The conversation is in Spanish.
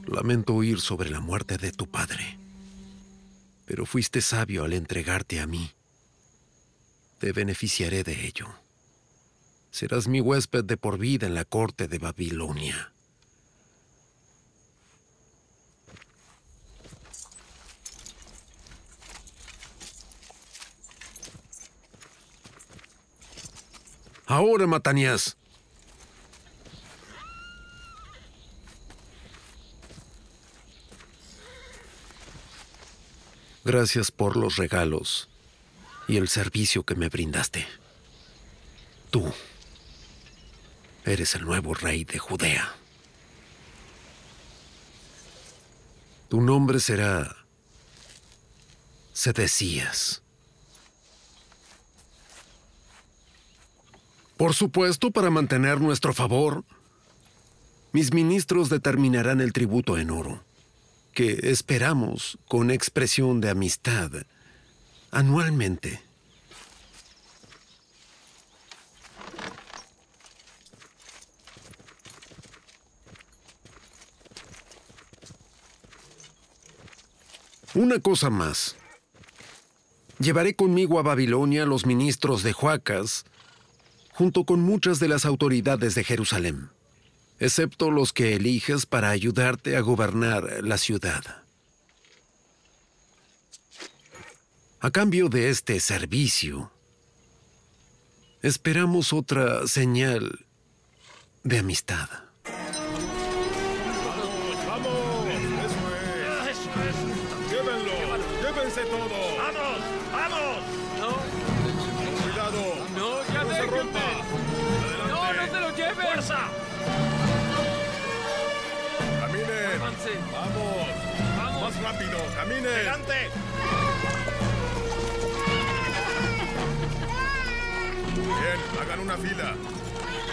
Lamento oír sobre la muerte de tu padre, pero fuiste sabio al entregarte a mí. Te beneficiaré de ello. Serás mi huésped de por vida en la corte de Babilonia. Ahora, Matanías. Gracias por los regalos y el servicio que me brindaste. Tú eres el nuevo rey de Judea. Tu nombre será Sedecías. Por supuesto, para mantener nuestro favor, mis ministros determinarán el tributo en oro, que esperamos con expresión de amistad anualmente. Una cosa más. Llevaré conmigo a Babilonia a los ministros de Joacas, junto con muchas de las autoridades de Jerusalén, excepto los que eliges para ayudarte a gobernar la ciudad. A cambio de este servicio, esperamos otra señal de amistad. ¡Vamos! ¡Eso es! ¡Llévenlo! ¡Llévense todo! ¡Vamos! ¡Vamos! ¡Cuidado! ¡No, ya ¡No se déjenme! rompa! ¡Adelante! ¡No, no se lo lleven! ¡Fuerza! ¡Caminen! ¡Avance! ¡Vamos! ¡Vamos! ¡Más rápido! ¡Caminen! ¡Adelante! Bien, hagan una fila.